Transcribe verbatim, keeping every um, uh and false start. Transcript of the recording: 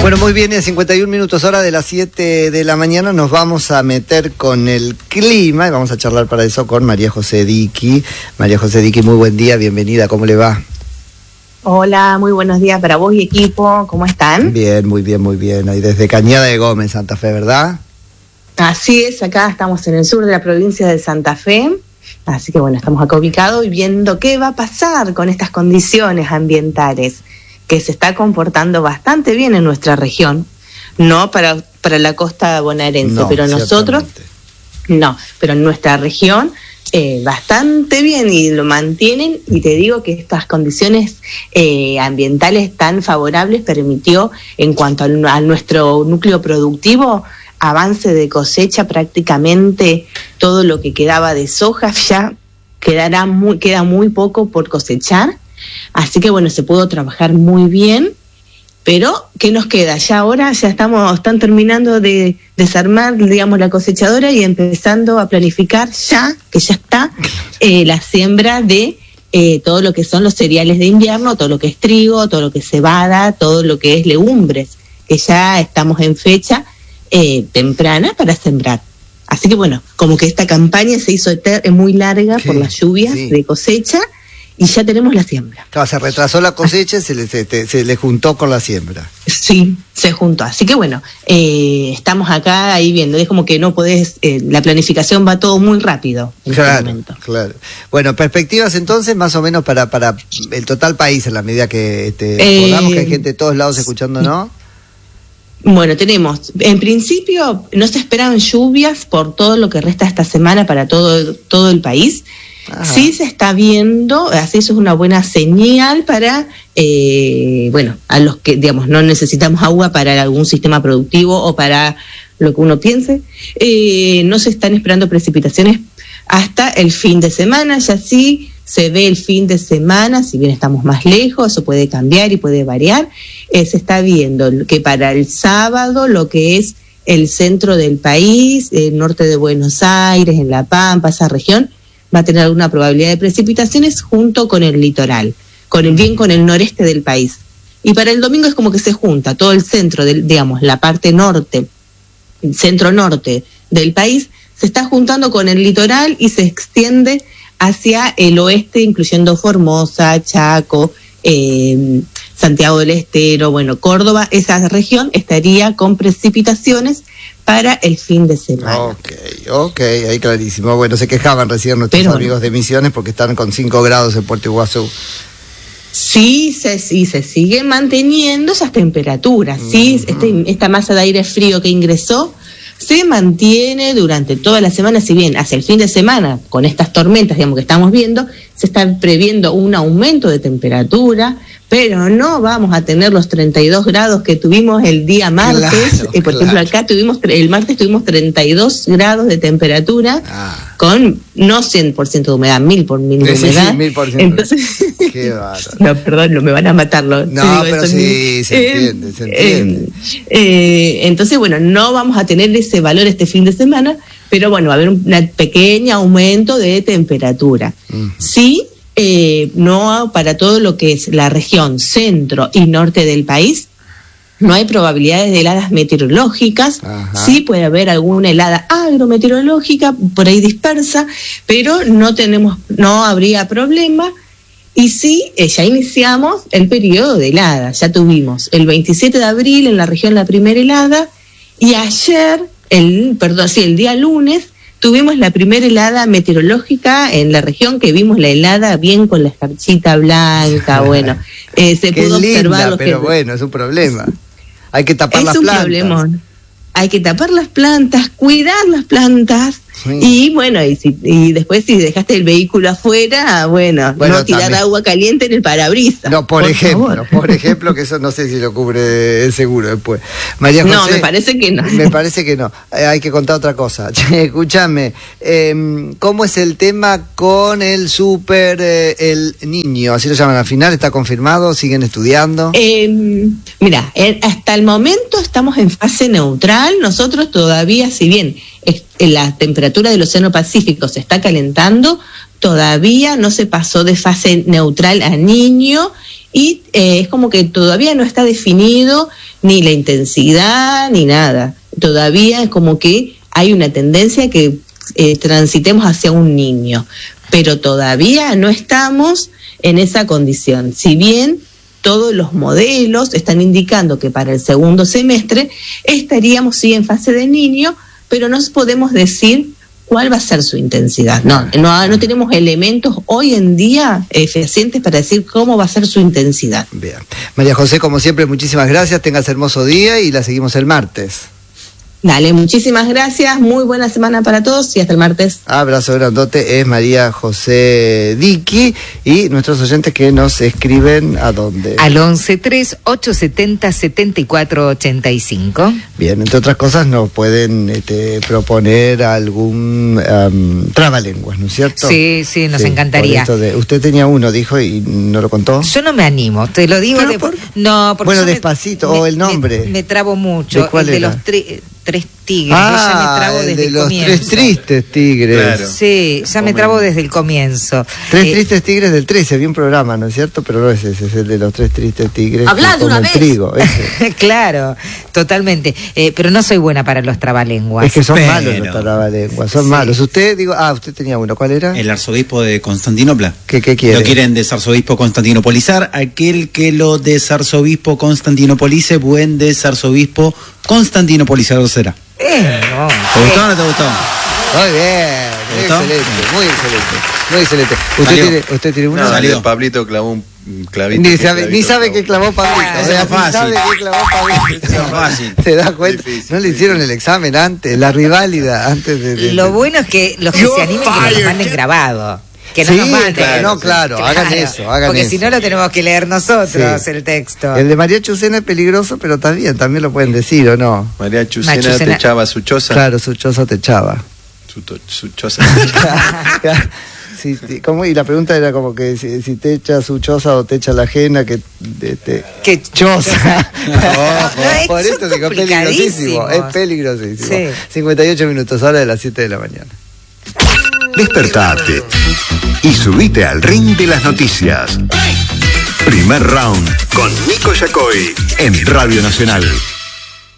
Bueno, muy bien, en cincuenta y un minutos, hora de las siete de la mañana, nos vamos a meter con el clima y vamos a charlar para eso con María José Diqui. María José Diqui, muy buen día, bienvenida, ¿cómo le va? Hola, muy buenos días para vos y equipo, ¿cómo están? Bien, muy bien, muy bien, ahí desde Cañada de Gómez, Santa Fe, ¿verdad? Así es, acá estamos en el sur de la provincia de Santa Fe, así que bueno, estamos acá ubicados y viendo qué va a pasar con estas condiciones ambientales, que se está comportando bastante bien en nuestra región, no para, para la costa bonaerense, no, pero nosotros, no, pero en nuestra región eh, bastante bien y lo mantienen, y te digo que estas condiciones eh, ambientales tan favorables permitió en cuanto a, a nuestro núcleo productivo, avance de cosecha, prácticamente todo lo que quedaba de soja ya quedará muy, queda muy poco por cosechar. Así que bueno, se pudo trabajar muy bien, pero ¿qué nos queda? Ya ahora ya estamos, están terminando de desarmar, digamos, la cosechadora y empezando a planificar ya, que ya está, eh, la siembra de eh, todo lo que son los cereales de invierno, todo lo que es trigo, todo lo que es cebada, todo lo que es legumbres, que ya estamos en fecha eh, temprana para sembrar. Así que bueno, como que esta campaña se hizo eter- muy larga sí, por las lluvias sí. de cosecha, y ya tenemos la siembra. Claro, se retrasó la cosecha y se le, se, se le juntó con la siembra. Sí, se juntó. Así que bueno, eh, estamos acá ahí viendo. Es como que no podés, eh, la planificación va todo muy rápido en claro, este momento. Claro. Bueno, perspectivas entonces más o menos para, para el total país, en la medida que este, eh, podamos, que hay gente de todos lados escuchando, ¿no? Bueno, tenemos, en principio no se esperan lluvias por todo lo que resta esta semana para todo, todo el país. Ajá. Sí se está viendo, así eso es una buena señal para, eh, bueno, a los que, digamos, no necesitamos agua para algún sistema productivo o para lo que uno piense. Eh, no se están esperando precipitaciones hasta el fin de semana, ya sí se ve el fin de semana, si bien estamos más lejos, eso puede cambiar y puede variar. Eh, se está viendo que para el sábado lo que es el centro del país, el norte de Buenos Aires, en La Pampa, esa región, va a tener alguna probabilidad de precipitaciones junto con el litoral, con el bien con el noreste del país. Y para el domingo es como que se junta todo el centro, del, digamos, la parte norte, el centro norte del país, se está juntando con el litoral y se extiende hacia el oeste, incluyendo Formosa, Chaco, eh, Santiago del Estero, bueno, Córdoba. Esa región estaría con precipitaciones para el fin de semana. Ok, ok, ahí clarísimo. Bueno, se quejaban recién nuestros Pero, amigos de Misiones porque están con cinco grados en Puerto Iguazú. Sí, se, sí, se siguen manteniendo esas temperaturas, uh-huh. sí, este, esta masa de aire frío que ingresó se mantiene durante toda la semana, si bien hacia el fin de semana, con estas tormentas, digamos, que estamos viendo, se está previendo un aumento de temperatura, pero no vamos a tener los treinta y dos grados que tuvimos el día martes. Claro, eh, por claro. ejemplo, acá tuvimos, el martes tuvimos treinta y dos grados de temperatura, ah. con no cien por ciento de humedad, mil por mil de humedad. Sí, sí, mil por ciento. Entonces, qué bárbaro. No, perdón, no me van a matarlo. No, digo, pero sí, mil, se eh, entiende, se entiende. Eh, eh, entonces, bueno, no vamos a tener ese valor este fin de semana, pero bueno, va a haber un pequeño aumento de temperatura. Uh-huh. Sí, eh, no para todo lo que es la región centro y norte del país, no hay probabilidades de heladas meteorológicas. Ajá. Sí puede haber alguna helada agrometeorológica por ahí dispersa, pero no tenemos, no habría problema. Y sí, eh, ya iniciamos el periodo de heladas, ya tuvimos el veintisiete de abril en la región la primera helada, y ayer, el, perdón, sí, el día lunes, tuvimos la primera helada meteorológica en la región, que vimos la helada bien con la escarchita blanca, bueno, eh, se Qué pudo linda, observar. Los pero que... bueno, es un problema. Hay que tapar es las un plantas. Problemón. Hay que tapar las plantas, cuidar las plantas, sí. y bueno, y, si, y después si dejaste el vehículo afuera, bueno, bueno no tirar también agua caliente en el parabrisas. No, por, por ejemplo, favor. por ejemplo, que eso no sé si lo cubre el seguro después. María José, no, me parece que no. Me parece que no. Eh, hay que contar otra cosa. Escúchame, eh, ¿cómo es el tema con el super, eh, el niño? Así lo llaman al final, ¿está confirmado? ¿Siguen estudiando? Eh, mira, eh, hasta el momento estamos en fase neutral. Nosotros todavía, si bien es, la temperatura del Océano Pacífico se está calentando, todavía no se pasó de fase neutral a niño, y eh, es como que todavía no está definido ni la intensidad ni nada. Todavía es como que hay una tendencia que eh, transitemos hacia un niño, pero todavía no estamos en esa condición. Si bien todos los modelos están indicando que para el segundo semestre estaríamos sí en fase de niño, pero no podemos decir cuál va a ser su intensidad. No, no, no tenemos elementos hoy en día eh, fehacientes para decir cómo va a ser su intensidad. Bien. María José, como siempre, muchísimas gracias, tengas hermoso día y la seguimos el martes. Dale, muchísimas gracias, muy buena semana para todos y hasta el martes. Abrazo grandote, es María José Diqui y nuestros oyentes que nos escriben ¿a dónde? Al once tres ocho setenta setenta y cuatro ochenta y cinco. Bien, entre otras cosas nos pueden este, proponer algún um, trabalenguas, ¿no es cierto? Sí, sí, nos sí, encantaría. De, usted tenía uno, dijo, y no lo contó. Yo no me animo, te lo digo. De, por, no, porque bueno, me, despacito, me, o el nombre. Me, me trabo mucho. ¿De cuál el era? de los tri, tres tigres. Ah, ya me trabo el desde de el los comienzo. Tres tristes tigres. Claro. Sí, ya me trabo desde el comienzo. Tres eh, tristes tigres del trece, había un programa, ¿no es cierto? Pero no es ese, es el de los tres tristes tigres. Hablá de una el vez. Trigo, ese. Claro, totalmente. Eh, pero no soy buena para los trabalenguas. Es que son pero... malos los trabalenguas, son sí. malos. Usted, digo, ah, usted tenía uno, ¿cuál era? El arzobispo de Constantinopla. ¿Qué, qué quiere? Lo quieren desarzobispo constantinopolizar. Aquel que lo desarzobispo constantinopolice, buen desarzobispo constantinopolizador será. Eh, no. ¿Te gustó o no te gustó? Muy bien, muy excelente, muy excelente, muy excelente. ¿Usted tiene, usted tiene uno? No, Salió. Pablito clavó un clavito. Ni sabe, ni sabe que clavó Pablito. Ah, o sea, eso es ni sabe fácil. que clavó Pablito. Eso es fácil. ¿Se da cuenta? Difícil, no le hicieron el examen antes, la riválida antes de... de Lo de... bueno es que los que se animen que nos manden grabado. Que no sí, nos manden. claro, no, claro, claro, hagan eso, hagan porque eso. si no lo tenemos que leer nosotros, sí. El texto. El de María Chucena es peligroso, pero está bien, también lo pueden decir, ¿o no? María Chucena, Chucena te echaba su choza. Claro, su choza te echaba. Su, to, su choza te echaba. Sí, sí, ¿cómo? Y la pregunta era como que si, si te echa su choza o te echa la ajena, que de, te, ¿Qué choza? No, no, por eso eso es digo, peligrosísimo, es peligrosísimo. Sí. cincuenta y ocho minutos, hora de las siete de la mañana. Despertate y subite al ring de las noticias. Primer round con Nico Yacoy en Radio Nacional.